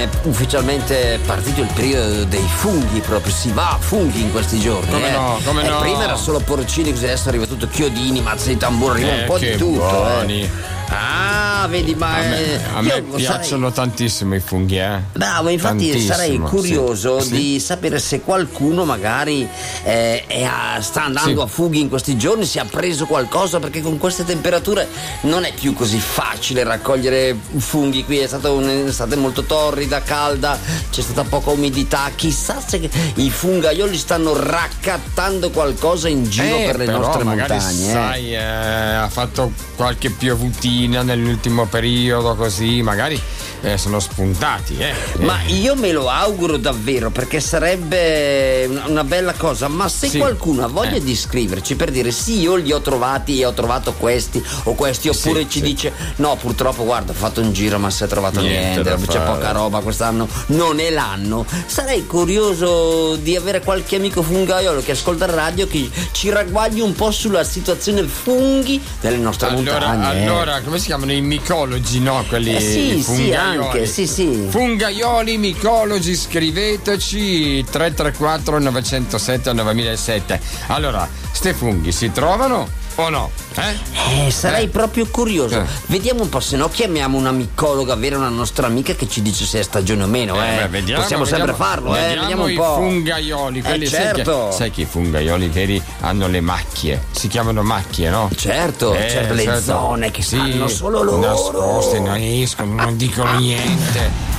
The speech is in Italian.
è ufficialmente partito il periodo dei funghi, proprio si va a funghi in questi giorni. Come no? Prima era solo porcini, così adesso arriva tutto chiodini, mazze di tamburo, arriva un po' di tutto. Buoni. Ah, vedi, ma a me piacciono tantissimo i funghi, Bravo, infatti tantissimo, sarei curioso sì. di sapere se qualcuno magari sta andando a funghi in questi giorni, si è preso qualcosa, perché con queste temperature non è più così facile raccogliere funghi. Qui è stata un'estate molto torrida, calda, c'è stata poca umidità, chissà se i fungaioli stanno raccattando qualcosa in giro per le nostre magari, montagne. Sai, ha fatto qualche piovutina nell'ultimo periodo, così magari sono spuntati. Ma io me lo auguro davvero, perché sarebbe una bella cosa. Ma se qualcuno ha voglia di scriverci per dire sì, io li ho trovati e ho trovato questi o questi, oppure ci dice no, purtroppo guarda, ho fatto un giro ma si è trovato niente, c'è poca roba quest'anno, non è l'anno, sarei curioso di avere qualche amico fungaiolo che ascolta il radio, che ci ragguagli un po' sulla situazione funghi delle nostre montagne. Allora, come si chiamano? I micologi, no? Quelli sì, anche, sì. Fungaioli, micologi, scriveteci 334 907 9007. Allora, ste funghi si trovano o no? Sarei proprio curioso. Vediamo un po', se no chiamiamo una micologa, avere una nostra amica che ci dice se è stagione o meno. Possiamo sempre farlo. Vediamo un po'. I fungaioli, quelli certo. Sai che i fungaioli veri hanno le macchie, si chiamano macchie, no? Certo, le zone che sanno solo loro. Nascoste, non escono, non dicono niente.